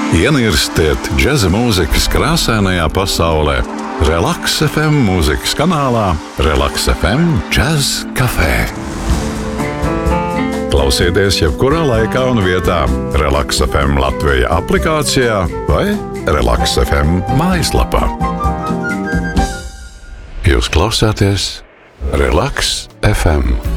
Ienirstiet džeza mūzikas krāsainajā pasaulē. Relaks FM mūzikas kanālā Relaks FM Jazz Café. Klausieties jebkurā laikā un vietā Relaks FM Latvija aplikācijā vai Relaks FM mājaslapā. Jūs klausāties Relaks FM.